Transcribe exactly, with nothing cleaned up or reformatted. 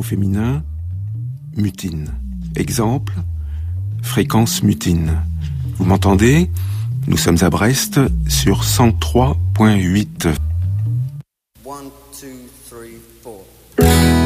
au féminin, mutine. Exemple, fréquence mutine. Vous m'entendez ? Nous sommes à Brest sur cent trois virgule huit.